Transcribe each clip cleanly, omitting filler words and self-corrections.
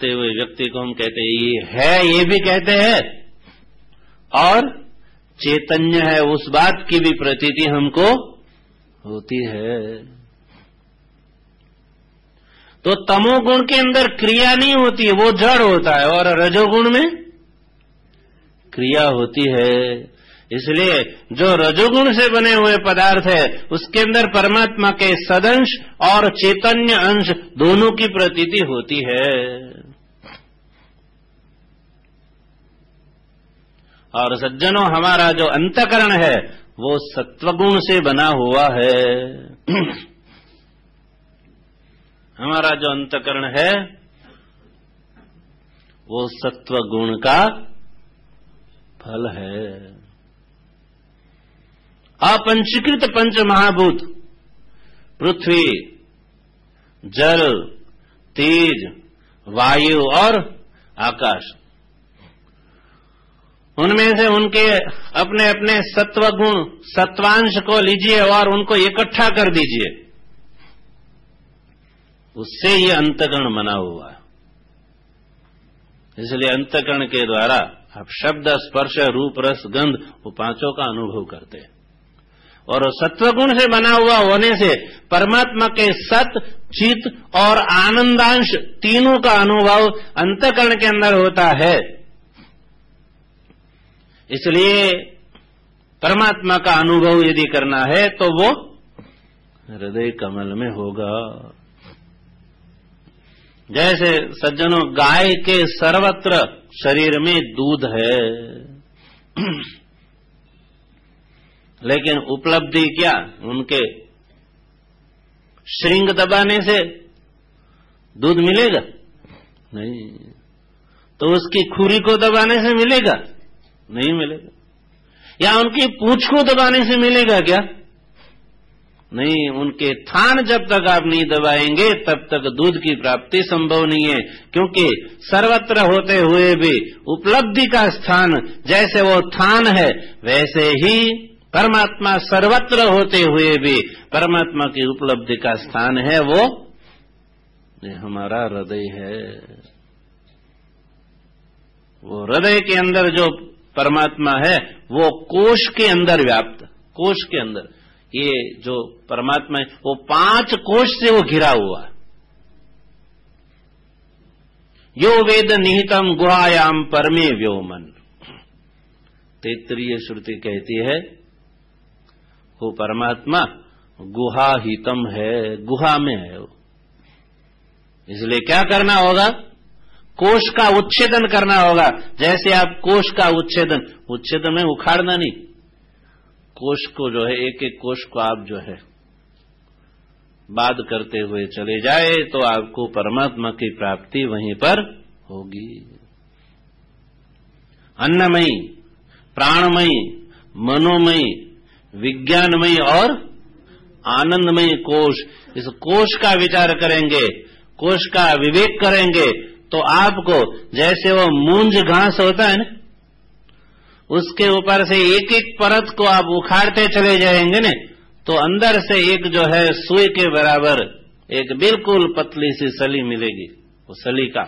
होते हुए व्यक्ति को हम कहते हैं ये है, ये भी कहते हैं, और चैतन्य है उस बात की भी प्रतीति हमको होती है। तो तमोगुण के अंदर क्रिया नहीं होती है, वो जड़ होता है, और रजोगुण में क्रिया होती है। इसलिए जो रजोगुण से बने हुए पदार्थ है उसके अंदर परमात्मा के सदंश और चैतन्य अंश दोनों की प्रतीति होती है। और सज्जनों, हमारा जो अंतकरण है वो सत्वगुण से बना हुआ है। हमारा जो अंतकरण है वो सत्वगुण का फल है। अपंचीकृत पंच महाभूत पृथ्वी, जल, तेज, वायु और आकाश, उनमें से उनके अपने अपने सत्वगुण, सत्वांश को लीजिए और उनको इकट्ठा कर दीजिए, उससे ये अंतकरण बना हुआ है। इसलिए अंतकरण के द्वारा आप शब्द, स्पर्श, रूप, रस, गंध, वो पांचों का अनुभव करते हैं। और सत्वगुण से बना हुआ होने से परमात्मा के सत, चित और आनंदांश तीनों का अनुभव अंतकरण के अंदर होता है। इसलिए परमात्मा का अनुभव यदि करना है तो वो हृदय कमल में होगा। जैसे सज्जनों, गाय के सर्वत्र शरीर में दूध है, लेकिन उपलब्धि क्या? उनके श्रृंग दबाने से दूध मिलेगा? नहीं। तो उसकी खुरी को दबाने से मिलेगा? नहीं मिलेगा। या उनकी पूंछ को दबाने से मिलेगा क्या? नहीं। उनके थान जब तक आप नहीं दबाएंगे तब तक दूध की प्राप्ति संभव नहीं है, क्योंकि सर्वत्र होते हुए भी उपलब्धि का स्थान जैसे वो थान है, वैसे ही परमात्मा सर्वत्र होते हुए भी परमात्मा की उपलब्धि का स्थान है वो हमारा हृदय है। वो हृदय के अंदर जो परमात्मा है वो कोश के अंदर व्याप्त, कोश के अंदर ये जो परमात्मा है वो 5 कोश से वो घिरा हुआ है। यो वेद निहितम गुहायाम परमे व्योमन, तैत्तिरीय श्रुति कहती है वो परमात्मा गुहाहितम है, गुहा में है वो। इसलिए क्या करना होगा? कोश का उच्छेदन करना होगा। जैसे आप कोश का उच्छेदन में उखाड़ना नहीं, कोश को जो है एक एक कोश को आप जो है बाध करते हुए चले जाए तो आपको परमात्मा की प्राप्ति वहीं पर होगी। अन्नमयी, प्राणमयी, मनोमयी, विज्ञानमयी और आनंदमयी कोश, इस कोश का विचार करेंगे, कोश का विवेक करेंगे तो आपको जैसे वो मूंज घास होता है ना, उसके ऊपर से एक एक परत को आप उखाड़ते चले जाएंगे ने तो अंदर से एक जो है सुई के बराबर एक बिल्कुल पतली सी सली मिलेगी, वो सली का।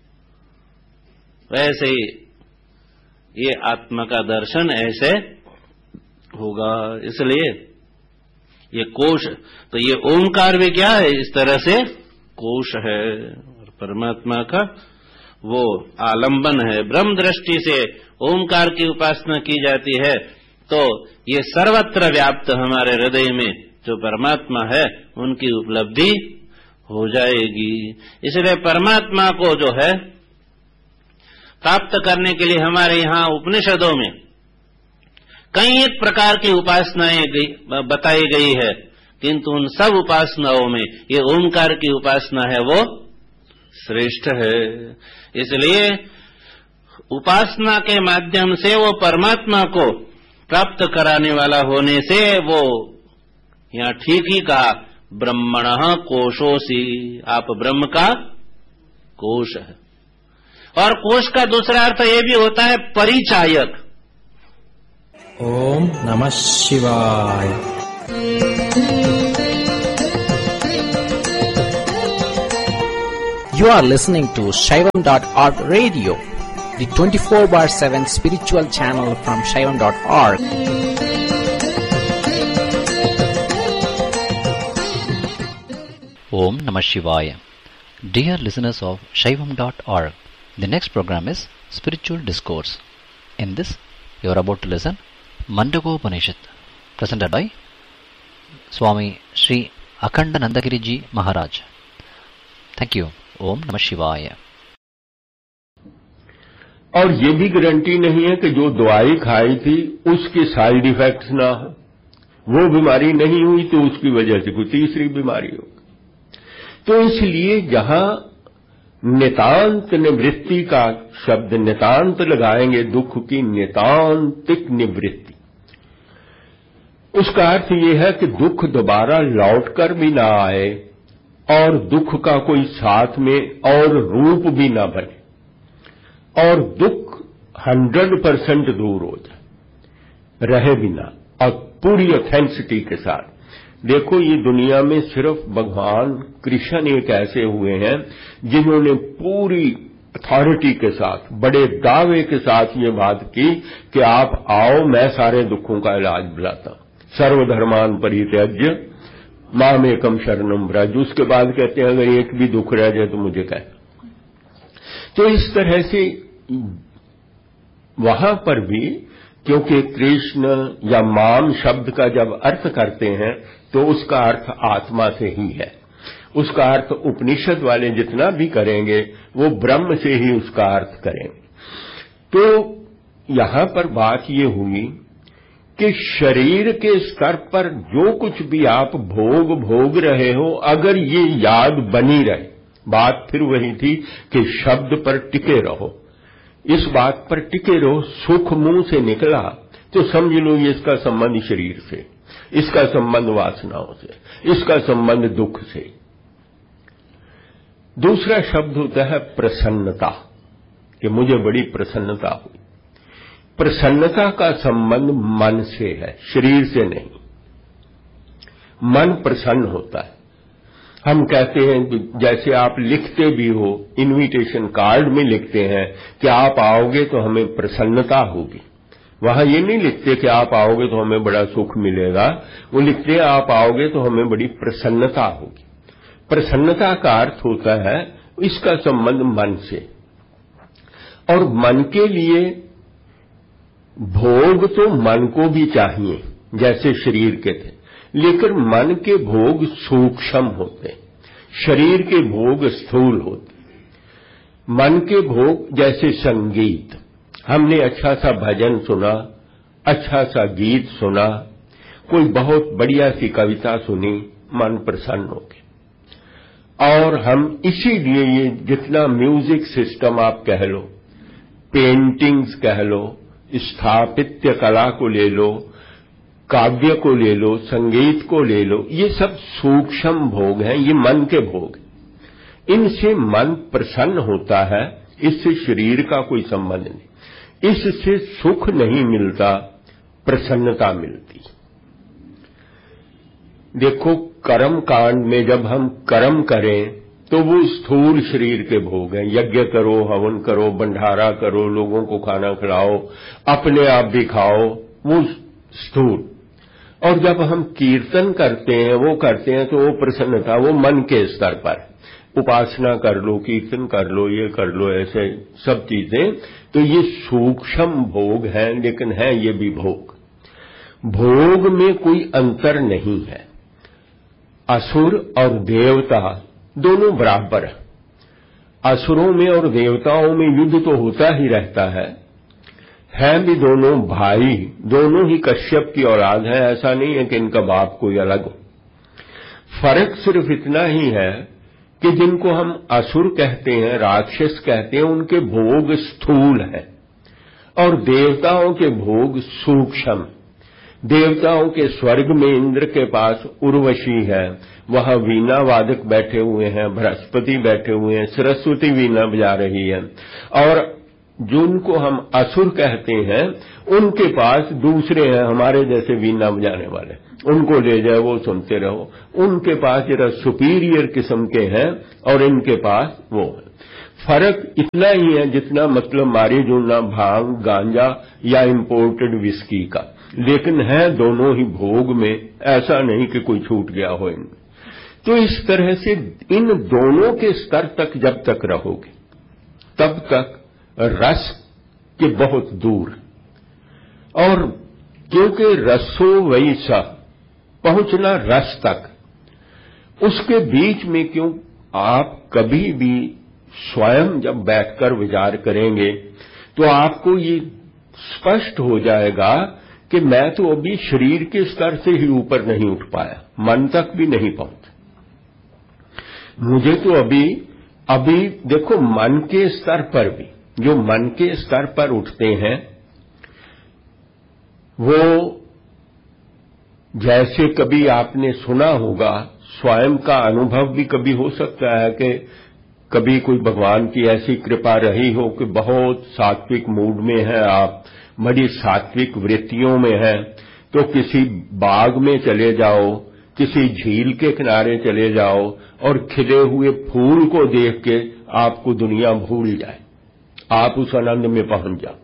वैसे ही ये आत्मा का दर्शन ऐसे होगा। इसलिए ये कोश, तो ये ओंकार भी क्या है? इस तरह से कोश है और परमात्मा का वो आलंबन है। ब्रह्म दृष्टि से ओंकार की उपासना की जाती है तो ये सर्वत्र व्याप्त हमारे हृदय में जो परमात्मा है उनकी उपलब्धि हो जाएगी। इसलिए परमात्मा को जो है प्राप्त करने के लिए हमारे यहाँ उपनिषदों में कई एक प्रकार की उपासनाएं बताई गई है, किंतु उन सब उपासनाओं में ये ओंकार की उपासना है वो श्रेष्ठ है। इसलिए उपासना के माध्यम से वो परमात्मा को प्राप्त कराने वाला होने से वो यहाँ ठीक ही कहा, ब्रह्मणः कोशोऽसि, आप ब्रह्म का कोश है। और कोश का दूसरा अर्थ ये भी होता है परिचायक। ओम नमः शिवाय। You are listening to Shaivam.org radio, the 24/7 spiritual channel from Shaivam.org. Om Namah Shivaya. Dear listeners of Shaivam.org, the next program is Spiritual Discourse. In this, you are about to listen Mandagopanishad, presented by Swami Sri Akhandanandagiri Ji Maharaj. Thank you. Om Namah Shivaya. और ये भी guarantee नहीं है कि जो दवाई खाई थी उसके साइड इफेक्ट्स ना हो, वो बीमारी नहीं हुई तो उसकी वजह से कोई तीसरी बीमारी हो। तो इसलिए जहां नितांत निवृत्ति का शब्द नितांत लगाएंगे, दुख की नितांतिक निवृत्ति, उसका अर्थ यह है कि दुख दोबारा लौटकर भी ना आए और दुख का कोई साथ में और रूप भी ना बने और दुख 100% दूर हो जाए, रहे बिना और पूरी ऑथेंटिसिटी के साथ। देखो, ये दुनिया में सिर्फ भगवान कृष्ण एक ऐसे हुए हैं जिन्होंने पूरी अथॉरिटी के साथ, बड़े दावे के साथ ये बात की कि आप आओ, मैं सारे दुखों का इलाज बुलाता हूं। सर्वधर्मान परित्यज्य मामेकम शरणम व्रज। उसके बाद कहते हैं अगर एक भी दुख रह जाए तो मुझे कह। तो इस तरह से वहां पर भी, क्योंकि कृष्ण या माम शब्द का जब अर्थ करते हैं तो उसका अर्थ आत्मा से ही है, उसका अर्थ उपनिषद वाले जितना भी करेंगे वो ब्रह्म से ही उसका अर्थ करेंगे। तो यहां पर बात ये हुई कि शरीर के स्तर पर जो कुछ भी आप भोग रहे हो, अगर ये याद बनी रहे, बात फिर वही थी कि शब्द पर टिके रहो, इस बात पर टिके रहो। सुख मुंह से निकला तो समझ लो ये इसका संबंध शरीर से, इसका संबंध वासनाओं से, इसका संबंध दुख से। दूसरा शब्द होता है प्रसन्नता, कि मुझे बड़ी प्रसन्नता हुई। प्रसन्नता का संबंध मन से है, शरीर से नहीं। मन प्रसन्न होता है। हम कहते हैं, जैसे आप लिखते भी हो, इनविटेशन कार्ड में लिखते हैं कि आप आओगे तो हमें प्रसन्नता होगी। वहां ये नहीं लिखते कि आप आओगे तो हमें बड़ा सुख मिलेगा, वो लिखते हैं आप आओगे तो हमें बड़ी प्रसन्नता होगी। प्रसन्नता का अर्थ होता है इसका संबंध मन से। और मन के लिए भोग तो मन को भी चाहिए, जैसे शरीर के थे, लेकिन मन के भोग सूक्ष्म होते, शरीर के भोग स्थूल होते। मन के भोग जैसे संगीत, हमने अच्छा सा भजन सुना, अच्छा सा गीत सुना, कोई बहुत बढ़िया सी कविता सुनी, मन प्रसन्न हो गया। और हम इसीलिए ये जितना म्यूजिक सिस्टम आप कह लो, पेंटिंग्स कह लो, स्थापत्य कला को ले लो, काव्य को ले लो, संगीत को ले लो, ये सब सूक्ष्म भोग हैं, ये मन के भोग। इनसे मन प्रसन्न होता है, इससे शरीर का कोई संबंध नहीं। इससे सुख नहीं मिलता, प्रसन्नता मिलती। देखो, कर्म कांड में जब हम कर्म करें तो वो स्थूल शरीर के भोग हैं। यज्ञ करो, हवन करो, भंडारा करो, लोगों को खाना खिलाओ, अपने आप भी खाओ, वो स्थूल। और जब हम कीर्तन करते हैं, वो करते हैं, तो वो प्रसन्नता वो मन के स्तर पर, उपासना कर लो, कीर्तन कर लो, ये कर लो, ऐसे सब चीजें। तो ये सूक्ष्म भोग हैं, लेकिन है ये भी भोग। भोग में कोई अंतर नहीं है। असुर और देवता दोनों बराबर हैं। असुरों में और देवताओं में युद्ध तो होता ही रहता है भी दोनों भाई, दोनों ही कश्यप की औलाद है। ऐसा नहीं है कि इनका बाप कोई अलग हो। फर्क सिर्फ इतना ही है कि जिनको हम असुर कहते हैं, राक्षस कहते हैं, उनके भोग स्थूल हैं और देवताओं के भोग सूक्ष्म। देवताओं के स्वर्ग में इंद्र के पास उर्वशी है, वहां वीणा वादक बैठे हुए हैं, बृहस्पति बैठे हुए हैं, सरस्वती वीणा बजा रही है। और जिनको हम असुर कहते हैं, उनके पास दूसरे हैं हमारे जैसे वीणा बजाने वाले, उनको ले जाए वो सुनते रहो। उनके पास जरा सुपीरियर किस्म के हैं और इनके पास वो है। फर्क इतना ही है जितना मतलब मारी जूना भांग, गांजा या इंपोर्टेड विस्की का, लेकिन है दोनों ही भोग में, ऐसा नहीं कि कोई छूट गया हो इनमें। तो इस तरह से इन दोनों के स्तर तक जब तक रहोगे तब तक रस के बहुत दूर, और क्योंकि रसो वैसा पहुंचना रस तक, उसके बीच में क्यों आप कभी भी स्वयं जब बैठकर विचार करेंगे तो आपको ये स्पष्ट हो जाएगा कि मैं तो अभी शरीर के स्तर से ही ऊपर नहीं उठ पाया, मन तक भी नहीं पहुंचा। मुझे तो अभी देखो, मन के स्तर पर भी, जो मन के स्तर पर उठते हैं वो, जैसे कभी आपने सुना होगा, स्वयं का अनुभव भी कभी हो सकता है कि कभी कोई भगवान की ऐसी कृपा रही हो कि बहुत सात्विक मूड में है आप, बड़ी सात्विक वृत्तियों में है, तो किसी बाग में चले जाओ, किसी झील के किनारे चले जाओ और खिले हुए फूल को देख के आपको दुनिया भूल जाए, आप उस आनंद में पहुंच जाओ।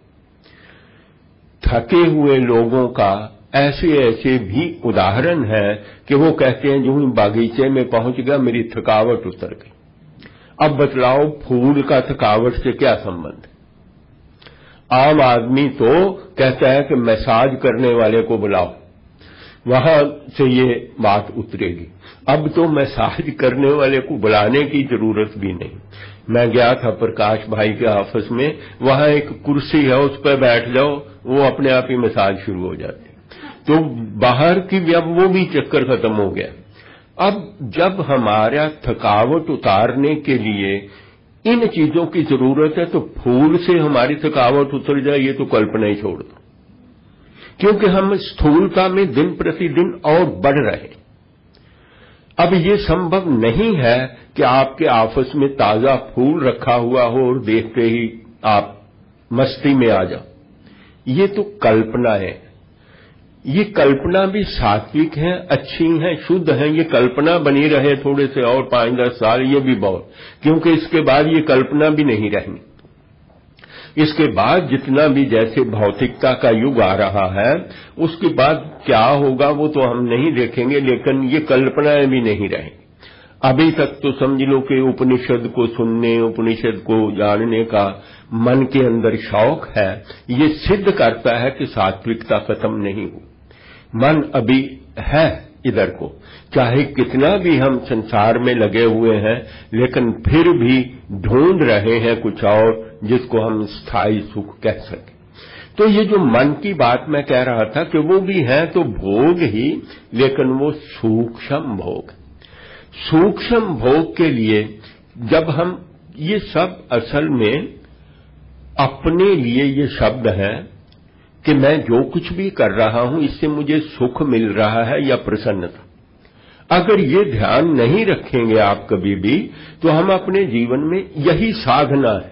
थके हुए लोगों का ऐसे ऐसे भी उदाहरण है कि वो कहते हैं जो ही बागीचे में पहुंच गया मेरी थकावट उतर गई। अब बतलाओ फूल का थकावट से क्या संबंध है? आम आदमी तो कहता है कि मसाज करने वाले को बुलाओ, वहां से ये बात उतरेगी। अब तो मसाज करने वाले को बुलाने की जरूरत भी नहीं। मैं गया था प्रकाश भाई के ऑफिस में, वहां एक कुर्सी है, उस पर बैठ जाओ, वो अपने आप ही मसाज शुरू हो जाती। तो बाहर की वो भी चक्कर खत्म हो गया। अब जब हमारा थकावट उतारने के लिए इन चीजों की जरूरत है तो फूल से हमारी थकावट उतर जाए, ये तो कल्पना ही छोड़ दो, क्योंकि हम स्थूलता में दिन प्रतिदिन और बढ़ रहे। अब ये संभव नहीं है कि आपके ऑफिस में ताजा फूल रखा हुआ हो और देखते ही आप मस्ती में आ जाओ। ये तो कल्पना है। ये कल्पना भी सात्विक है, अच्छी है, शुद्ध है। ये कल्पना बनी रहे थोड़े से और 5-10 साल, ये भी बहुत, क्योंकि इसके बाद ये कल्पना भी नहीं रहनी। इसके बाद जितना भी जैसे भौतिकता का युग आ रहा है, उसके बाद क्या होगा वो तो हम नहीं देखेंगे, लेकिन ये कल्पनाएं भी नहीं रहेंगी। अभी तक तो समझ लो कि उपनिषद को सुनने, उपनिषद को जानने का मन के अंदर शौक है। ये सिद्ध करता है कि सात्विकता खत्म नहीं हुई। मन अभी है इधर को, चाहे कितना भी हम संसार में लगे हुए हैं, लेकिन फिर भी ढूंढ रहे हैं कुछ और जिसको हम स्थायी सुख कह सकें। तो ये जो मन की बात मैं कह रहा था कि वो भी है तो भोग ही, लेकिन वो सूक्ष्म भोग। सूक्ष्म भोग के लिए जब हम ये सब असल में अपने लिए ये शब्द है कि मैं जो कुछ भी कर रहा हूं इससे मुझे सुख मिल रहा है या प्रसन्नता, अगर ये ध्यान नहीं रखेंगे आप कभी भी, तो हम अपने जीवन में यही साधना है।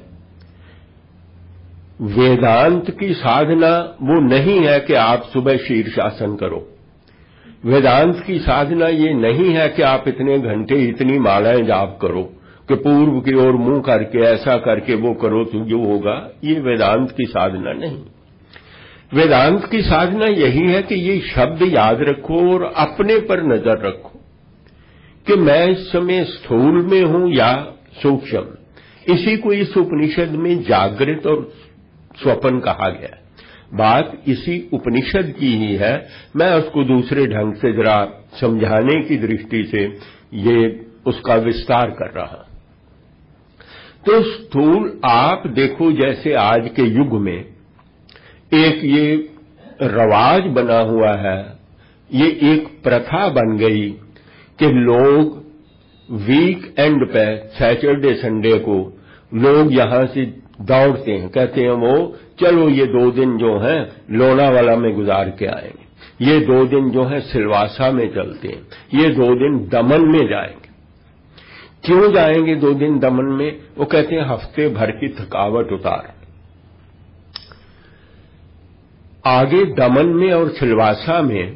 वेदांत की साधना वो नहीं है कि आप सुबह शीर्षासन करो। वेदांत की साधना ये नहीं है कि आप इतने घंटे इतनी मालाएं जाप करो, कि पूर्व की ओर मुंह करके ऐसा करके वो करो तो जो होगा। ये वेदांत की साधना नहीं। वेदांत की साधना यही है कि ये शब्द याद रखो और अपने पर नजर रखो कि मैं इस समय स्थूल में हूं या सूक्ष्म। इसी को इस उपनिषद में जागृत और स्वप्न कहा गया है। बात इसी उपनिषद की ही है। मैं उसको दूसरे ढंग से जरा समझाने की दृष्टि से ये उसका विस्तार कर रहा। तो स्थूल आप देखो, जैसे आज के युग में एक ये रवाज बना हुआ है, ये एक प्रथा बन गई कि लोग वीक एंड पे सैटरडे संडे को लोग यहां से दौड़ते हैं, कहते हैं वो चलो ये 2 दिन जो हैं लोनावाला में गुजार के आएंगे, ये 2 दिन जो हैं सिलवासा में चलते हैं, ये 2 दिन दमन में जाएंगे। क्यों जाएंगे 2 दिन दमन में? वो कहते हैं हफ्ते भर की थकावट उतार। आगे दमन में और सिलवासा में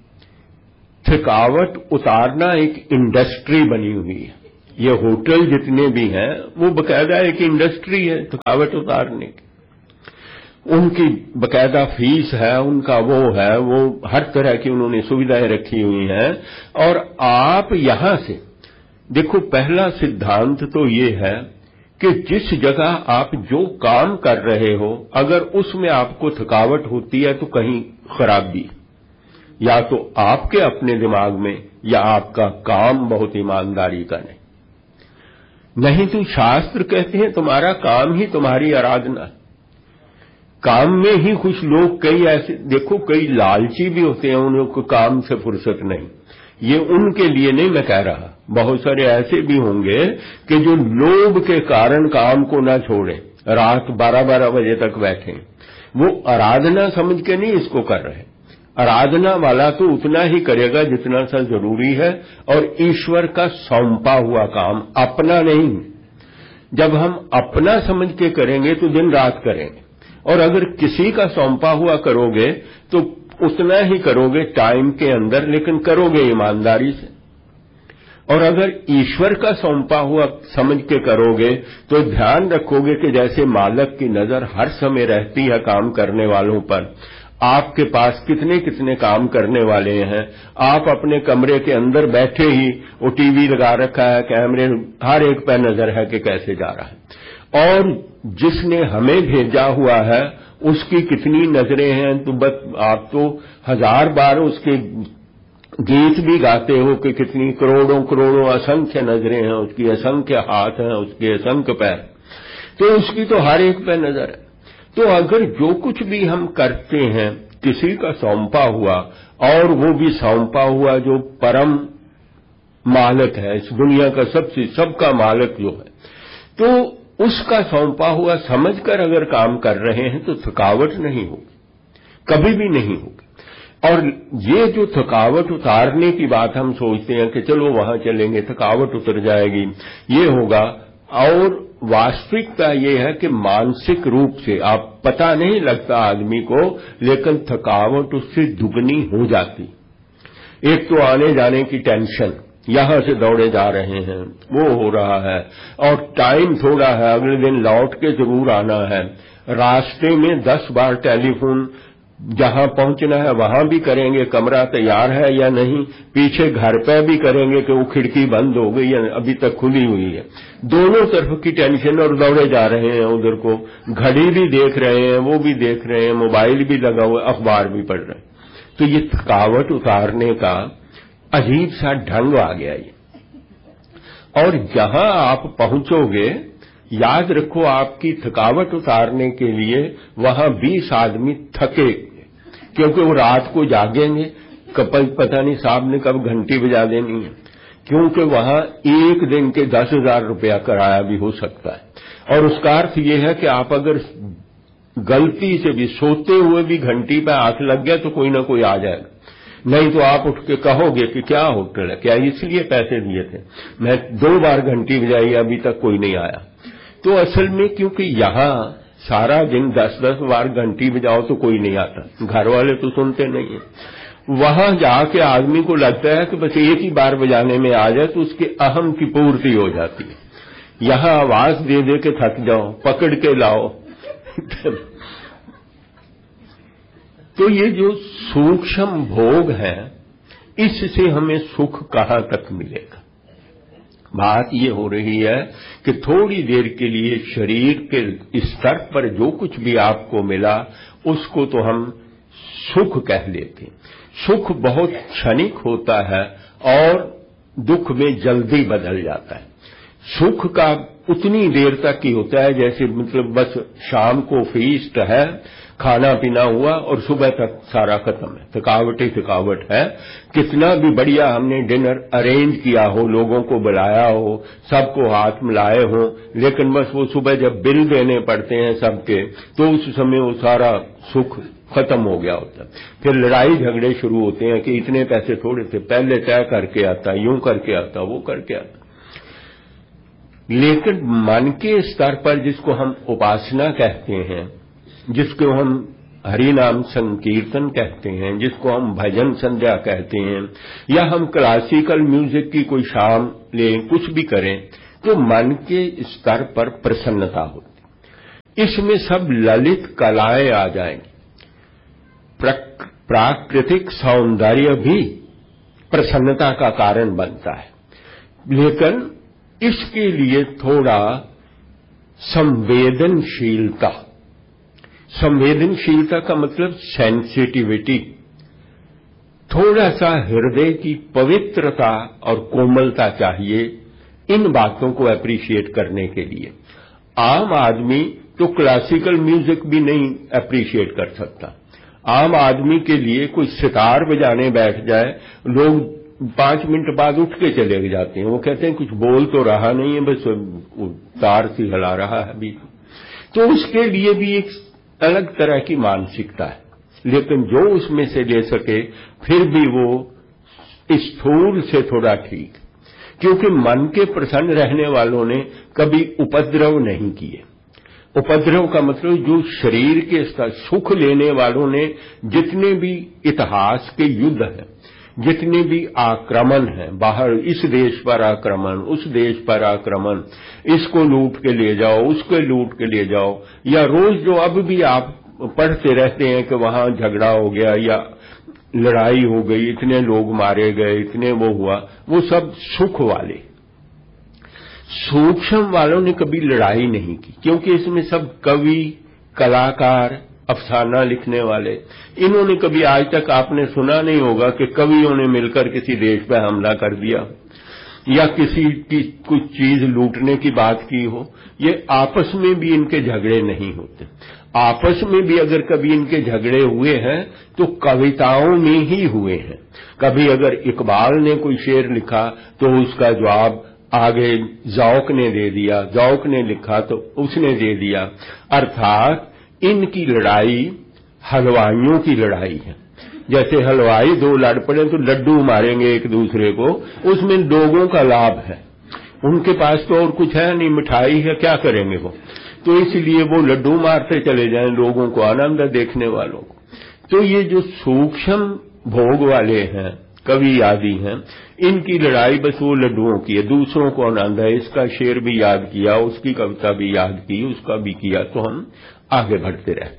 थकावट उतारना एक इंडस्ट्री बनी हुई है। ये होटल जितने भी हैं वो बकायदा एक इंडस्ट्री है थकावट उतारने की। उनकी बकायदा फीस है, उनका वो है, वो हर तरह की उन्होंने सुविधाएं रखी हुई हैं। और आप यहां से देखो, पहला सिद्धांत तो ये है कि जिस जगह आप जो काम कर रहे हो, अगर उसमें आपको थकावट होती है तो कहीं खराबी, या तो आपके अपने दिमाग में या आपका काम बहुत ईमानदारी का नहीं तो शास्त्र कहते हैं तुम्हारा काम ही तुम्हारी आराधना है। काम में ही कुछ लोग कई ऐसे देखो, कई लालची भी होते हैं, उनको काम से फुर्सत नहीं। ये उनके लिए नहीं मैं कह रहा, बहुत सारे ऐसे भी होंगे कि जो लोभ के कारण काम को ना छोड़ें, रात 12-12 बजे तक बैठे। वो आराधना समझ के नहीं इसको कर रहे। आराधना वाला तो उतना ही करेगा जितना सा जरूरी है, और ईश्वर का सौंपा हुआ काम, अपना नहीं। जब हम अपना समझ के करेंगे तो दिन रात करेंगे, और अगर किसी का सौंपा हुआ करोगे तो उतना ही करोगे टाइम के अंदर, लेकिन करोगे ईमानदारी से। और अगर ईश्वर का सौंपा हुआ समझ के करोगे तो ध्यान रखोगे कि जैसे मालिक की नजर हर समय रहती है काम करने वालों पर। आपके पास कितने कितने काम करने वाले हैं, आप अपने कमरे के अंदर बैठे ही वो टीवी लगा रखा है, कैमरे हर एक पर नजर है कि कैसे जा रहा है। और जिसने हमें भेजा हुआ है उसकी कितनी नजरें हैं, तो बस आप तो 1000 बार उसके गीत भी गाते हो कि कितनी करोड़ों करोड़ों असंख्य नजरें हैं उसकी, असंख्य हाथ हैं उसके, असंख्य पैर, तो उसकी तो हर एक पे नजर है। तो अगर जो कुछ भी हम करते हैं किसी का सौंपा हुआ, और वो भी सौंपा हुआ जो परम मालिक है, इस दुनिया का सबका मालिक जो है, तो उसका सौंपा हुआ समझकर अगर काम कर रहे हैं तो थकावट नहीं होगी, कभी भी नहीं होगी। और ये जो थकावट उतारने की बात हम सोचते हैं कि चलो वहां चलेंगे थकावट उतर जाएगी, ये होगा, और वास्तविकता ये है कि मानसिक रूप से आप पता नहीं लगता आदमी को, लेकिन थकावट उससे दुगनी हो जाती। एक तो आने जाने की टेंशन, यहां से दौड़े जा रहे हैं, वो हो रहा है, और टाइम थोड़ा है, अगले दिन लौट के जरूर आना है। रास्ते में 10 बार टेलीफोन, जहां पहुंचना है वहां भी करेंगे, कमरा तैयार है या नहीं, पीछे घर पे भी करेंगे कि वो खिड़की बंद हो गई या अभी तक खुली हुई है। दोनों तरफ की टेंशन, और दौड़े जा रहे हैं उधर को, घड़ी भी देख रहे हैं, वो भी देख रहे हैं, मोबाइल भी लगा हुआ, अखबार भी पढ़ रहे हैं। तो ये थकावट उतारने का अजीब सा ढंग आ गया ये। और जहां आप पहुंचोगे, याद रखो आपकी थकावट उतारने के लिए वहां 20 आदमी थके, क्योंकि वो रात को जागेंगे, पता नहीं साहब ने कब घंटी बजा देनी है, क्योंकि वहां एक दिन के 10,000 रुपया किराया भी हो सकता है। और उसका अर्थ यह है कि आप अगर गलती से भी सोते हुए भी घंटी पे हाथ लग गया तो कोई ना कोई आ जाएगा, नहीं तो आप उठ के कहोगे कि क्या होटल है, क्या इसलिए पैसे दिए थे, मैं 2 बार घंटी बजाई अभी तक कोई नहीं आया। तो असल में क्योंकि यहां सारा दिन 10-10 बार घंटी बजाओ तो कोई नहीं आता, घर वाले तो सुनते नहीं है। वहां जाके आदमी को लगता है कि बस एक ही बार बजाने में आ जाए तो उसके अहम की पूर्ति हो जाती है। यहां आवाज दे दे के थक जाओ, पकड़ के लाओ तो ये जो सूक्ष्म भोग है, इससे हमें सुख कहां तक मिलेगा। बात ये हो रही है कि थोड़ी देर के लिए शरीर के स्तर पर जो कुछ भी आपको मिला उसको तो हम सुख कह लेते हैं। सुख बहुत क्षणिक होता है और दुख में जल्दी बदल जाता है। सुख का उतनी देर तक ही होता है जैसे मतलब बस शाम को फीस्ट है, खाना पीना हुआ और सुबह तक सारा खत्म है, थकावट ही थकावट है। कितना भी बढ़िया हमने डिनर अरेंज किया हो, लोगों को बुलाया हो, सबको हाथ मिलाए हो, लेकिन बस वो सुबह जब बिल देने पड़ते हैं सबके, तो उस समय वो सारा सुख खत्म हो गया होता है। फिर लड़ाई झगड़े शुरू होते हैं कि इतने पैसे थोड़े थे, पहले तय करके आता, यूं करके आता, वो करके आता। लेकिन मन के स्तर पर जिसको हम उपासना कहते हैं, जिसको हम हरि नाम संकीर्तन कहते हैं, जिसको हम भजन संध्या कहते हैं, या हम क्लासिकल म्यूजिक की कोई शाम लें, कुछ भी करें, तो मन के स्तर पर प्रसन्नता होती। इसमें सब ललित कलाएं आ जाएंगी। प्राकृतिक सौंदर्य भी प्रसन्नता का कारण बनता है, लेकिन इसके लिए थोड़ा संवेदनशीलता का मतलब सेंसिटिविटी, थोड़ा सा हृदय की पवित्रता और कोमलता चाहिए इन बातों को एप्रिशिएट करने के लिए। आम आदमी तो क्लासिकल म्यूजिक भी नहीं एप्रिशिएट कर सकता। आम आदमी के लिए कोई सितार बजाने बैठ जाए, लोग 5 मिनट बाद उठ के चले जाते हैं। वो कहते हैं कुछ बोल तो रहा नहीं है, बस तार सी हिला रहा है अभी। तो उसके लिए भी एक अलग तरह की मानसिकता है, लेकिन जो उसमें से ले सके फिर भी वो स्थूल से थोड़ा ठीक, क्योंकि मन के प्रसन्न रहने वालों ने कभी उपद्रव नहीं किए। उपद्रव का मतलब जो शरीर के सुख लेने वालों ने जितने भी इतिहास के युद्ध हैं, जितने भी आक्रमण हैं, बाहर इस देश पर आक्रमण, उस देश पर आक्रमण, इसको लूट के ले जाओ, उसको लूट के ले जाओ, या रोज जो अब भी आप पढ़ते रहते हैं कि वहां झगड़ा हो गया या लड़ाई हो गई, इतने लोग मारे गए, इतने वो हुआ, वो सब सुख वाले। सूक्ष्म वालों ने कभी लड़ाई नहीं की, क्योंकि इसमें सब कवि, कलाकार, अफसाना लिखने वाले, इन्होंने कभी आज तक आपने सुना नहीं होगा कि कवियों ने मिलकर किसी देश पर हमला कर दिया या किसी की कुछ चीज लूटने की बात की हो। ये आपस में भी इनके झगड़े नहीं होते। आपस में भी अगर कभी इनके झगड़े हुए हैं तो कविताओं में ही हुए हैं। कभी अगर इकबाल ने कोई शेर लिखा तो उसका जवाब आगे ज़ौक़ ने दे दिया, ज़ौक़ ने लिखा तो उसने दे दिया। अर्थात इनकी लड़ाई हलवाइयों की लड़ाई है। जैसे हलवाई दो लड़ पड़े तो लड्डू मारेंगे एक दूसरे को, उसमें लोगों का लाभ है। उनके पास तो और कुछ है नहीं, मिठाई है, क्या करेंगे वो, तो इसलिए वो लड्डू मारते चले जाएं, लोगों को आनंद है देखने वालों को। तो ये जो सूक्ष्म भोग वाले हैं, कवि आदि हैं, इनकी लड़ाई बस वो लड्डुओं की है, दूसरों को आनंद है। इसका शेर भी याद किया, उसकी कविता भी याद की, उसका भी किया, तो हम आगे बढ़ते रहते।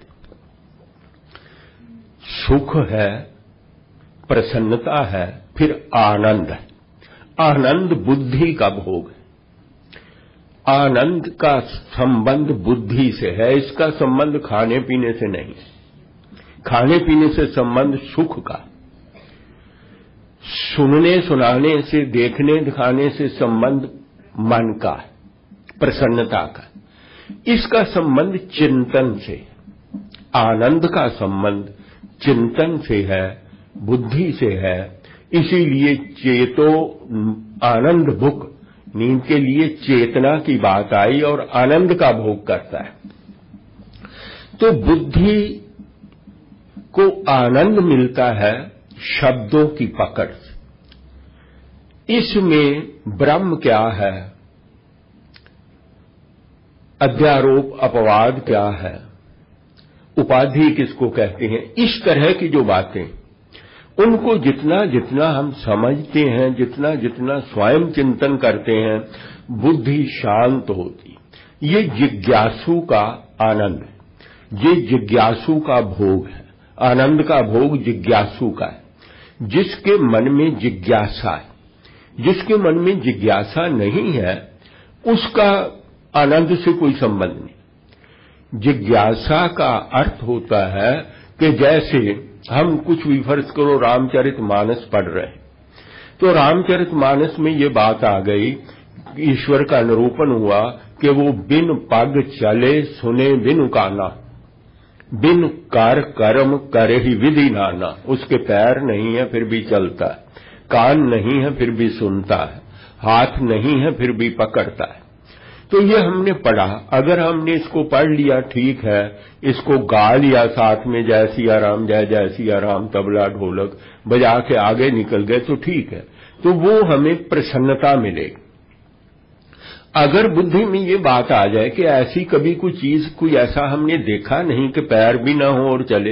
सुख है, प्रसन्नता है, फिर आनंद है। आनंद बुद्धि का भोग है। आनंद का संबंध बुद्धि से है, इसका संबंध खाने पीने से नहीं। खाने पीने से संबंध सुख का, सुनने सुनाने से, देखने दिखाने से संबंध मन का, प्रसन्नता का। इसका संबंध चिंतन से। आनंद का संबंध चिंतन से है, बुद्धि से है। इसीलिए चेतो आनंद भुक, नींद के लिए चेतना की बात आई और आनंद का भोग करता है। तो बुद्धि को आनंद मिलता है शब्दों की पकड़ से। इसमें ब्रह्म क्या है, अध्यारोप अपवाद क्या है, उपाधि किसको कहते हैं, इस तरह की जो बातें, उनको जितना जितना हम समझते हैं, जितना जितना स्वयं चिंतन करते हैं, बुद्धि शांत होती। ये जिज्ञासु का आनंद है, ये जिज्ञासु का भोग है। आनंद का भोग जिज्ञासु का है, जिसके मन में जिज्ञासा है। जिसके मन में जिज्ञासा नहीं है उसका आनंद से कोई संबंध नहीं। जिज्ञासा का अर्थ होता है कि जैसे हम कुछ भी फर्ज करो रामचरितमानस पढ़ रहे, तो रामचरितमानस में ये बात आ गई, ईश्वर का निरूपण हुआ कि वो बिन पग चले सुने बिनु काना, बिन कर कर्म करे ही विधि नाना। उसके पैर नहीं है फिर भी चलता है, कान नहीं है फिर भी सुनता है, हाथ नहीं है फिर भी पकड़ता है। तो ये हमने पढ़ा, अगर हमने इसको पढ़ लिया ठीक है, इसको गा लिया साथ में जय सिया राम जय जय सिया राम तबला ढोलक बजा के आगे निकल गए तो ठीक है, तो वो हमें प्रसन्नता मिलेगी। अगर बुद्धि में ये बात आ जाए कि ऐसी कभी कोई चीज, कोई ऐसा हमने देखा नहीं कि पैर भी ना हो और चले,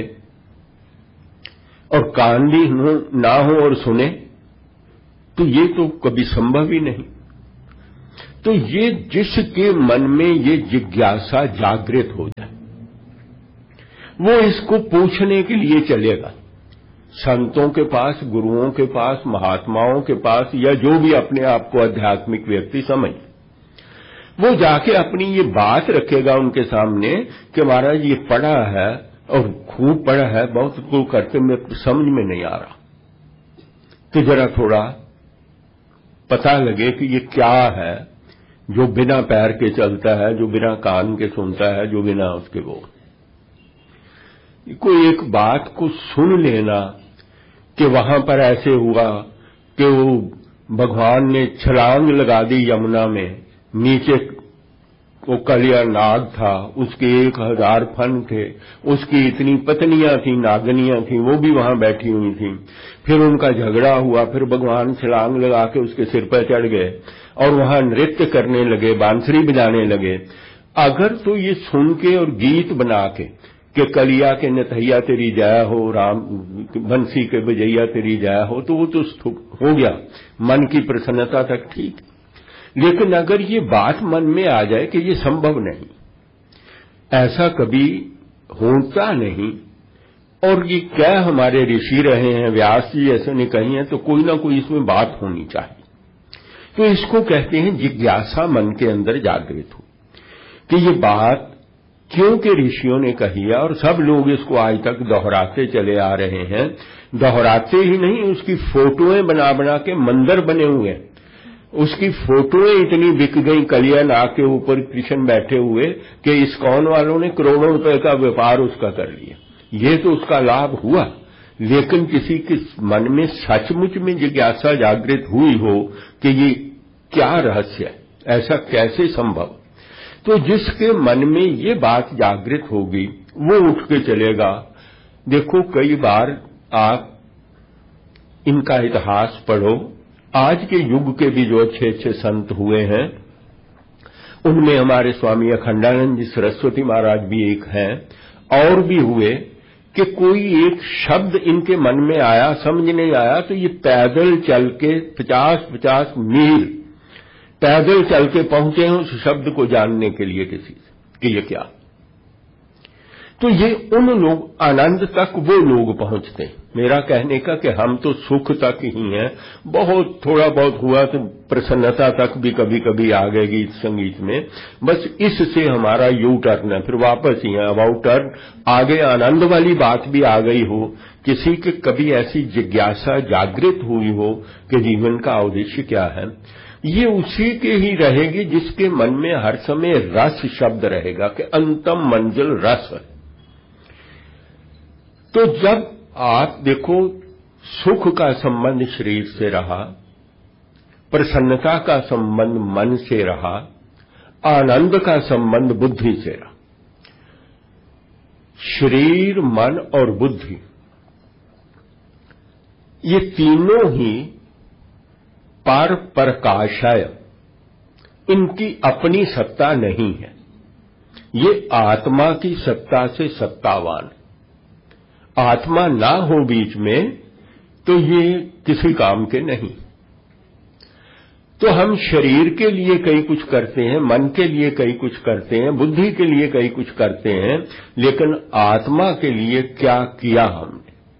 और कान भी ना हो और सुने, तो ये तो कभी संभव ही नहीं। तो ये जिसके मन में ये जिज्ञासा जागृत हो जाए, वो इसको पूछने के लिए चलेगा संतों के पास, गुरुओं के पास, महात्माओं के पास, या जो भी अपने आप को आध्यात्मिक व्यक्ति समझ, वो जाके अपनी ये बात रखेगा उनके सामने कि महाराज ये पढ़ा है और खूब पढ़ा है, बहुत को करते में समझ में नहीं आ रहा, तो जरा थोड़ा पता लगे कि ये क्या है जो बिना पैर के चलता है, जो बिना कान के सुनता है, जो बिना उसके वो। कोई एक बात को सुन लेना कि वहां पर ऐसे हुआ कि वो भगवान ने छलांग लगा दी यमुना में, नीचे वो कलिया नाग था, उसके 1000 फन थे, उसकी इतनी पत्नियां थी, नागनियां थी, वो भी वहां बैठी हुई थी। फिर उनका झगड़ा हुआ, फिर भगवान छलांग लगा के उसके सिर पर चढ़ गए और वहां नृत्य करने लगे, बांसुरी बजाने लगे। अगर तो ये सुन के और गीत बना के कि कलिया के नथैया तेरी जय हो, राम बंसी के बजैया तेरी जय हो, तो वो तो हो गया, मन की प्रसन्नता तक ठीक। लेकिन अगर ये बात मन में आ जाए कि ये संभव नहीं, ऐसा कभी होता नहीं, और ये क्या हमारे ऋषि रहे हैं, व्यास जी ऐसे ने कही है, तो कोई ना कोई इसमें बात होनी चाहिए। तो इसको कहते हैं जिज्ञासा मन के अंदर जागृत हो कि ये बात क्योंकि ऋषियों ने कही है, और सब लोग इसको आज तक दोहराते चले आ रहे हैं। दोहराते ही नहीं, उसकी फोटोएं बना बना के मंदिर बने हुए हैं, उसकी फोटोएं इतनी बिक गई, कलिया नाग के ऊपर कृष्ण बैठे हुए, कि इस्कॉन वालों ने करोड़ों रुपए का व्यापार उसका कर लिया। ये तो उसका लाभ हुआ, लेकिन किसी के मन में सचमुच में जिज्ञासा जागृत हुई हो कि ये क्या रहस्य है, ऐसा कैसे संभव। तो जिसके मन में ये बात जागृत होगी वो उठ के चलेगा। देखो कई बार आप इनका इतिहास पढ़ो, आज के युग के भी जो अच्छे अच्छे संत हुए हैं, उनमें हमारे स्वामी अखंडानंद जी सरस्वती महाराज भी एक हैं, और भी हुए कि कोई एक शब्द इनके मन में आया, समझ नहीं आया, तो ये पैदल चल के 50-50 मील पैदल चल के पहुंचे हैं उस शब्द को जानने के लिए किसी से कि ये क्या। तो ये उन लोग आनंद तक वो लोग पहुंचते हैं। मेरा कहने का कि हम तो सुख तक ही हैं, बहुत थोड़ा बहुत हुआ तो प्रसन्नता तक भी कभी कभी आ गए गीत संगीत में, बस इससे हमारा यू टर्न है, फिर वापस ही है अबाउट टर्न। आगे आनंद वाली बात भी आ गई हो, किसी के कभी ऐसी जिज्ञासा जागृत हुई हो कि जीवन का उद्देश्य क्या है, ये उसी के ही रहेगी जिसके मन में हर समय रस शब्द रहेगा कि अंतम मंजिल रस है। तो जब आप देखो सुख का संबंध शरीर से रहा, प्रसन्नता का संबंध मन से रहा, आनंद का संबंध बुद्धि से रहा। शरीर, मन और बुद्धि ये तीनों ही पर प्रकाशय, इनकी अपनी सत्ता नहीं है, ये आत्मा की सत्ता से सत्तावान। आत्मा ना हो बीच में तो ये किसी काम के नहीं। तो हम शरीर के लिए कई कुछ करते हैं, मन के लिए कई कुछ करते हैं, बुद्धि के लिए कई कुछ करते हैं, लेकिन आत्मा के लिए क्या किया हमने?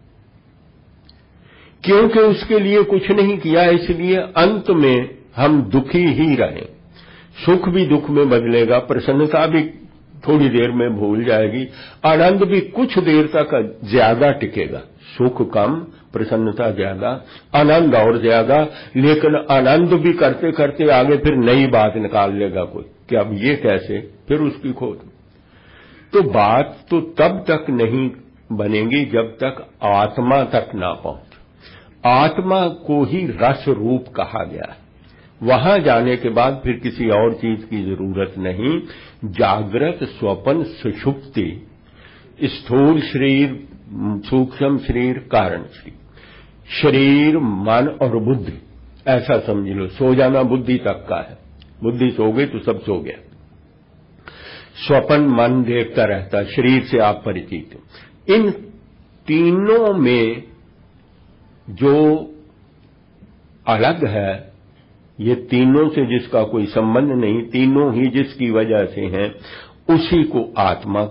क्योंकि उसके लिए कुछ नहीं किया, इसलिए अंत में हम दुखी ही रहे। सुख भी दुख में बदलेगा, प्रसन्नता भी थोड़ी देर में भूल जाएगी, आनंद भी कुछ देर तक ज्यादा टिकेगा। सुख कम, प्रसन्नता ज्यादा, आनंद और ज्यादा, लेकिन आनंद भी करते करते आगे फिर नई बात निकाल लेगा कोई कि अब ये कैसे, फिर उसकी खोज। तो बात तो तब तक नहीं बनेगी जब तक आत्मा तक ना पहुंचे। आत्मा को ही रस रूप कहा गया है, वहां जाने के बाद फिर किसी और चीज की जरूरत नहीं। जागृत, स्वप्न, सुषुप्ति, स्थूल शरीर, सूक्ष्म शरीर, कारण शरीर, शरीर, मन और बुद्धि, ऐसा समझ लो। सो जाना बुद्धि तक का है, बुद्धि सो गई तो सब सो गया। स्वप्न मन देखता रहता, शरीर से आप परिचित। इन तीनों में जो अलग है, ये तीनों से जिसका कोई संबंध नहीं, तीनों ही जिसकी वजह से हैं, उसी को आत्मा